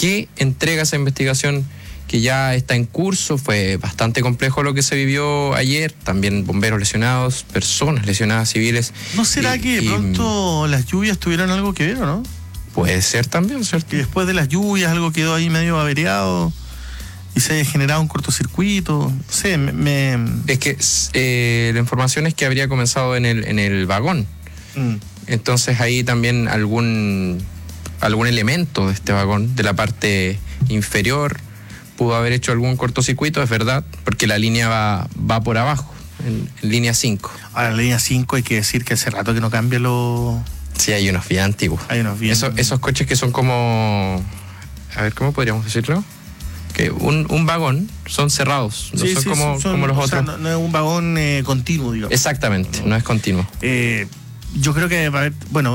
qué entrega esa investigación que ya está en curso. Fue bastante complejo lo que se vivió ayer, también bomberos lesionados, personas lesionadas civiles. ¿No será que de pronto las lluvias tuvieron algo que ver o no? Puede ser también, ¿cierto? Y después de las lluvias algo quedó ahí medio averiado y se haya generado un cortocircuito. No sé, Es que la información es que habría comenzado en el vagón. Entonces ahí también algún elemento de este vagón, de la parte inferior, pudo haber hecho algún cortocircuito, es verdad, porque la línea va por abajo, en línea 5. Ahora, la línea 5 hay que decir que hace rato que no cambia lo... Sí, hay unos bien antiguos. Hay unos bien... Esos coches que son como... A ver, ¿cómo podríamos decirlo? Que un vagón son cerrados, no sí, son como los otros. Sea, no es un vagón continuo, digamos. Exactamente, no es continuo. Yo creo que, bueno,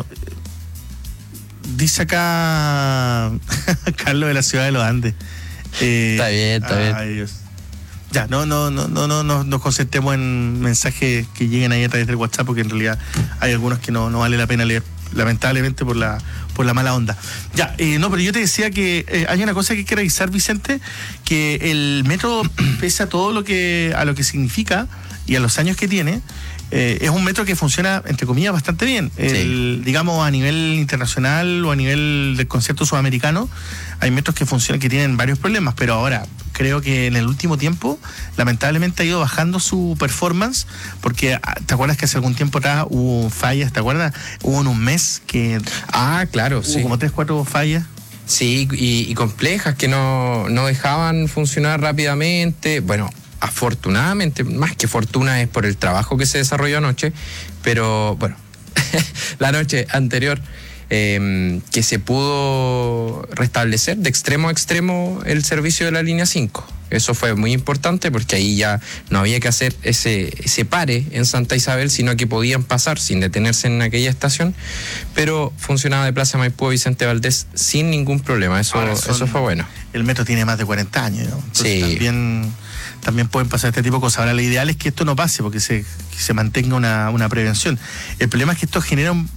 dice acá Carlos de la ciudad de los Andes. Está bien. Ay, Dios. Ya, no nos concentremos en mensajes que lleguen ahí a través del WhatsApp, porque en realidad hay algunos que no vale la pena leer, lamentablemente por la mala onda. Ya, pero yo te decía que hay una cosa que hay que revisar, Vicente, que el metro, pese a todo a lo que significa y a los años que tiene, es un metro que funciona, entre comillas, bastante bien. Sí. Digamos, a nivel internacional o a nivel del concierto sudamericano, hay metros que funcionan, que tienen varios problemas, pero ahora creo que en el último tiempo, lamentablemente ha ido bajando su performance, porque ¿te acuerdas que hace algún tiempo atrás hubo fallas? ¿Te acuerdas? Hubo en un mes que... claro, hubo como 3-4 fallas. Sí, y complejas que no dejaban funcionar rápidamente. Bueno, afortunadamente, más que fortuna es por el trabajo que se desarrolló anoche, pero bueno, la noche anterior que se pudo restablecer de extremo a extremo el servicio de la línea 5. Eso fue muy importante porque ahí ya no había que hacer ese pare en Santa Isabel, sino que podían pasar sin detenerse en aquella estación, pero funcionaba de Plaza Maipú a Vicente Valdés sin ningún problema. Eso fue bueno. El metro tiene más de 40 años, ¿no? Entonces, sí. También pueden pasar este tipo de cosas. Ahora, lo ideal es que esto no pase, porque se mantenga una prevención. El problema es que esto genera un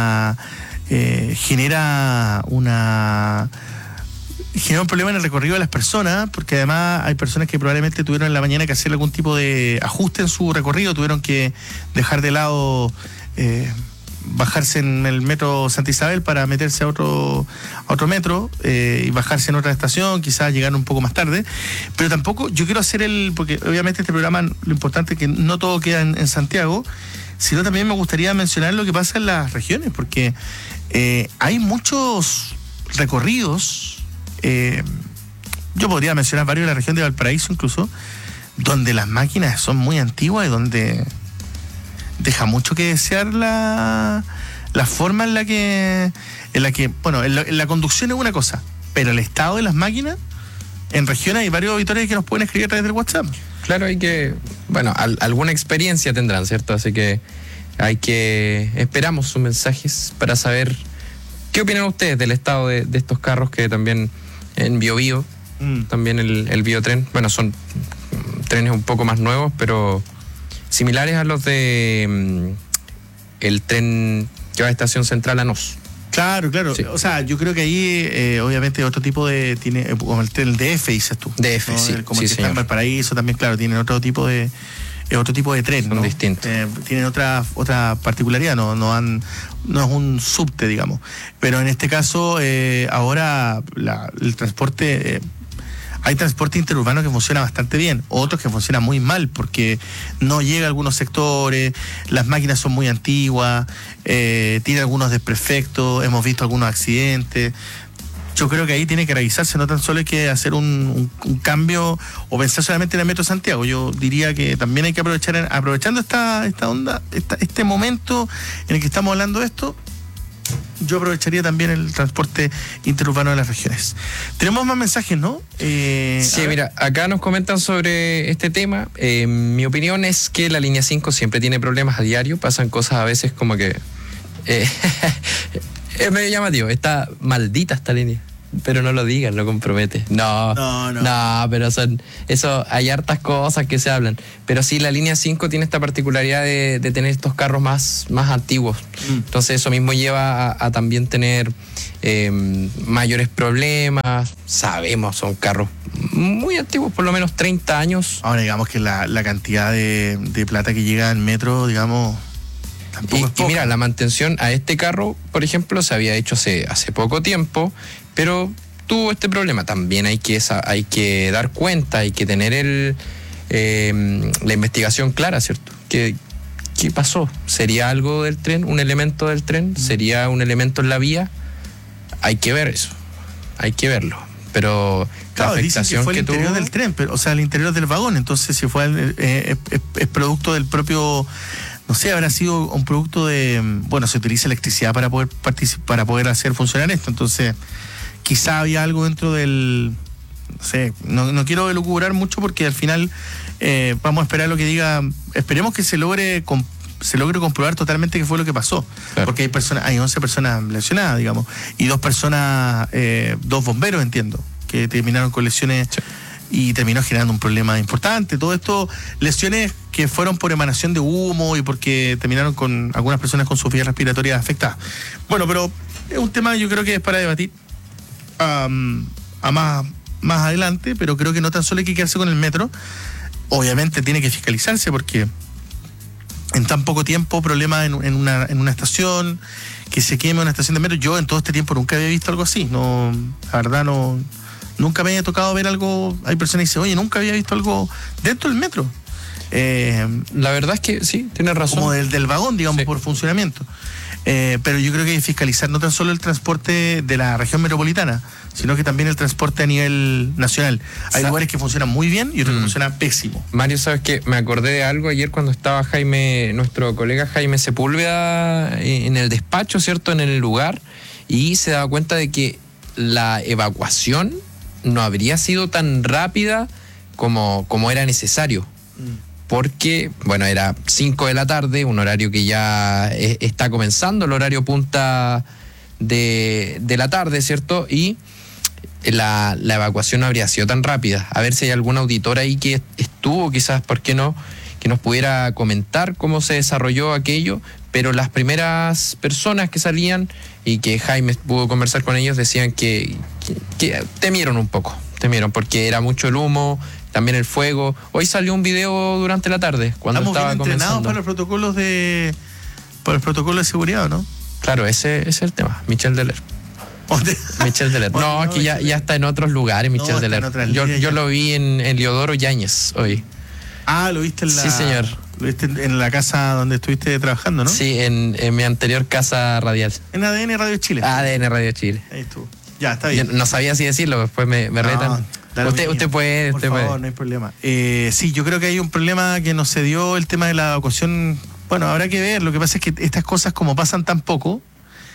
problema en el recorrido de las personas, porque además hay personas que probablemente tuvieron en la mañana que hacer algún tipo de ajuste en su recorrido, tuvieron que dejar de lado, bajarse en el metro Santa Isabel para meterse a otro metro y bajarse en otra estación, quizás llegar un poco más tarde. Pero tampoco yo quiero hacer porque obviamente este programa, lo importante es que no todo queda en Santiago, sino también me gustaría mencionar lo que pasa en las regiones, porque hay muchos recorridos. Yo podría mencionar varios de la región de Valparaíso incluso, donde las máquinas son muy antiguas y donde deja mucho que desear la forma en la que bueno, en la conducción es una cosa, pero el estado de las máquinas, en regiones hay varios auditores que nos pueden escribir a través del WhatsApp. Claro, bueno, alguna experiencia tendrán, ¿cierto? Así que esperamos sus mensajes para saber qué opinan ustedes del estado de estos carros que también en Biobío, también el Biotren, bueno, son trenes un poco más nuevos, pero similares a los de el tren que va a Estación Central a Nos. Claro. Sí. O sea, yo creo que ahí obviamente otro tipo de... como el DF, dices tú. DF, ¿no? Sí. Como el que está en Valparaíso también, claro, tienen otro tipo de tren, son, ¿no? Distintos. Tienen otra particularidad, no es un subte, digamos. Pero en este caso, ahora el transporte... hay transporte interurbano que funciona bastante bien, otros que funcionan muy mal porque no llega a algunos sectores, las máquinas son muy antiguas, tiene algunos desperfectos, hemos visto algunos accidentes. Yo creo que ahí tiene que revisarse, no tan solo hay que hacer un cambio o pensar solamente en el Metro Santiago. Yo diría que también hay que aprovechando esta onda, este momento en el que estamos hablando de esto, yo aprovecharía también el transporte interurbano de las regiones. Tenemos más mensajes, ¿no? Sí, mira, acá nos comentan sobre este tema. Mi opinión es que la línea 5 siempre tiene problemas a diario, pasan cosas a veces como que... es medio llamativo, está maldita esta línea. pero no lo digan, no compromete. No, pero eso hay hartas cosas que se hablan. Pero sí, la línea 5 tiene esta particularidad de tener estos carros más antiguos. Entonces eso mismo lleva a también tener mayores problemas. Sabemos, son carros muy antiguos, por lo menos 30 años. Ahora digamos que la cantidad de plata que llega en metro, digamos... Y mira, la mantención a este carro, por ejemplo, se había hecho hace poco tiempo, pero tuvo este problema. También hay que dar cuenta, hay que tener la investigación clara, ¿cierto? ¿Qué pasó? ¿Sería algo del tren? ¿Un elemento del tren? ¿Sería un elemento en la vía? Hay que ver eso, hay que verlo. Pero claro, la dicen que fue el interior tuvo... del tren, pero, o sea, el interior del vagón. Entonces, si fue es producto del propio... No sé, habrá sido un producto de... Bueno, se utiliza electricidad para poder hacer funcionar esto. Entonces, quizá había algo dentro del... No sé, no quiero elucubrar mucho porque al final vamos a esperar lo que diga... Esperemos que se logre comprobar totalmente qué fue lo que pasó. Claro. Porque hay 11 personas lesionadas, digamos. Y 2 bomberos, entiendo, que terminaron con lesiones... Sí. Y terminó generando un problema importante. Todo esto, lesiones que fueron por emanación de humo y porque terminaron con algunas personas con sus vías respiratorias afectadas. Bueno, pero es un tema yo creo que es para debatir más adelante, pero creo que no tan solo hay que quedarse con el metro. Obviamente tiene que fiscalizarse porque en tan poco tiempo, problemas en una estación, que se queme una estación de metro. Yo en todo este tiempo nunca había visto algo así. No, la verdad no... Nunca me había tocado ver algo. Hay personas que dicen, oye, nunca había visto algo dentro del metro. La verdad es que sí, tienes razón. Como del vagón, digamos, sí, por funcionamiento. Pero yo creo que hay que fiscalizar no tan solo el transporte de la región metropolitana, sino que también el transporte a nivel nacional. Hay lugares que funcionan muy bien y otros que funcionan pésimo. Mario, ¿sabes qué? Me acordé de algo ayer cuando estaba nuestro colega Jaime Sepúlveda en el despacho, ¿cierto? En el lugar, y se daba cuenta de que la evacuación no habría sido tan rápida como era necesario. Porque, bueno, era 5 de la tarde, un horario que ya está comenzando, el horario punta de la tarde, ¿cierto? Y la evacuación no habría sido tan rápida. A ver si hay algún auditor ahí que estuvo, quizás, ¿por qué no?, que nos pudiera comentar cómo se desarrolló aquello. Pero las primeras personas que salían y que Jaime pudo conversar con ellos decían que temieron un poco, porque era mucho el humo, también el fuego. Hoy salió un video durante la tarde cuando estaba comenzando. Estamos entrenados para los protocolos de seguridad, ¿no? Claro, ese es el tema. Michel Deler. No, aquí ya está en otros lugares, Michel Deler. Yo lo vi en Leodoro Yáñez hoy. Ah, ¿lo viste en la...? Sí, señor. ¿Lo viste en la casa donde estuviste trabajando, no? Sí, en mi anterior casa radial. En ADN Radio Chile. ADN Radio Chile. Ahí estuvo. Ya, está bien. Yo no sabía si decirlo, después me retan. Usted puede. Por favor, no hay problema. Sí, yo creo que hay un problema que nos se dio el tema de la evacuación. Bueno, habrá que ver. Lo que pasa es que estas cosas, como pasan tan poco,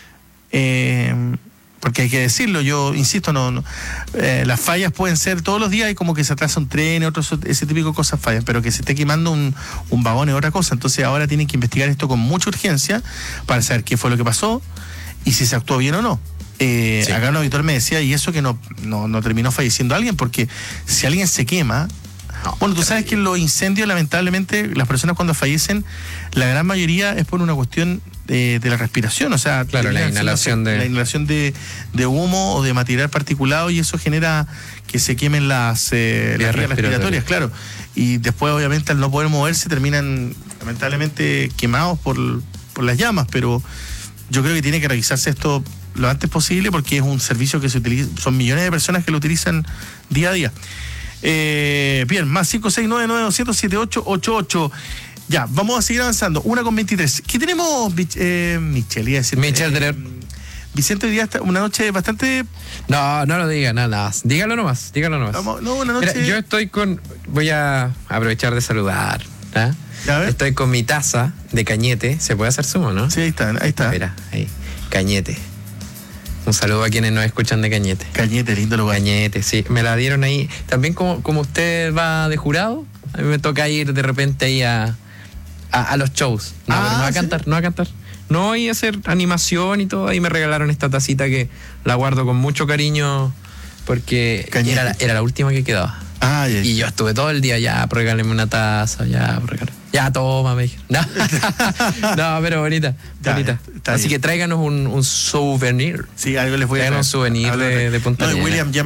porque hay que decirlo, yo insisto, las fallas pueden ser todos los días, y como que se atrasa un tren, ese típico de cosas fallan, pero que se esté quemando un vagón es otra cosa. Entonces ahora tienen que investigar esto con mucha urgencia para saber qué fue lo que pasó y si se actuó bien o no. Sí. Acá un auditor me decía, y eso que no terminó falleciendo alguien, porque si alguien se quema... Bueno, tú sabes que en los incendios, lamentablemente, las personas cuando fallecen, la gran mayoría es por una cuestión de la respiración, o sea, claro, la inhalación de humo o de material particulado, y eso genera que se quemen las vías respiratorias, claro. Y después, obviamente, al no poder moverse, terminan lamentablemente quemados por las llamas, pero yo creo que tiene que revisarse esto lo antes posible, porque es un servicio que se utiliza, son millones de personas que lo utilizan día a día. Bien, más 569-9200-7888. Ya, vamos a seguir avanzando. 1:23. ¿Qué tenemos, Michel? Iba a decir, Michel Deler. Vicente, hoy día está una noche bastante... No lo diga, nada. Dígalo nomás. Una noche... Mira, yo estoy voy a aprovechar de saludar. ¿eh? Estoy con mi taza de Cañete. ¿Se puede hacer zoom, no? Sí, ahí está. Mira, ahí. Cañete. Un saludo a quienes nos escuchan de Cañete. Cañete, lindo lugar. Cañete, sí. Me la dieron ahí. También como usted va de jurado, a mí me toca ir de repente ahí a los shows. No va a cantar. No, y hacer animación y todo. Ahí me regalaron esta tacita que la guardo con mucho cariño porque era la última que quedaba. Ah, y yo estuve todo el día, ya, regáleme una taza, ya, ya, toma, me dije. No, no, pero bonita. Así que tráiganos un souvenir. Sí, algo les voy a traer. Tráiganos un souvenir de Punta Arenas. William, ya